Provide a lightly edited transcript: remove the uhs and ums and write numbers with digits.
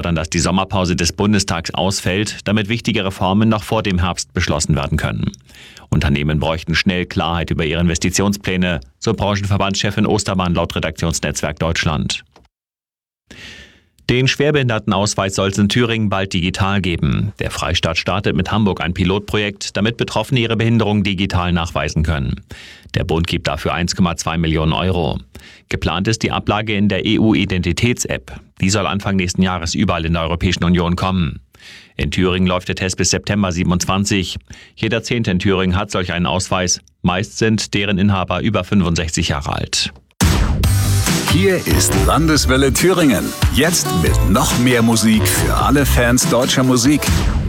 fordern, dass die Sommerpause des Bundestags ausfällt, damit wichtige Reformen noch vor dem Herbst beschlossen werden können. Unternehmen bräuchten schnell Klarheit über ihre Investitionspläne, so Branchenverbandschefin Ostermann laut Redaktionsnetzwerk Deutschland. Den Schwerbehindertenausweis soll es in Thüringen bald digital geben. Der Freistaat startet mit Hamburg ein Pilotprojekt, damit Betroffene ihre Behinderung digital nachweisen können. Der Bund gibt dafür 1,2 Millionen Euro. Geplant ist die Ablage in der EU-Identitäts-App. Die soll Anfang nächsten Jahres überall in der Europäischen Union kommen. In Thüringen läuft der Test bis September 27. Jeder Zehnte in Thüringen hat solch einen Ausweis. Meist sind deren Inhaber über 65 Jahre alt. Hier ist Landeswelle Thüringen. Jetzt mit noch mehr Musik für alle Fans deutscher Musik.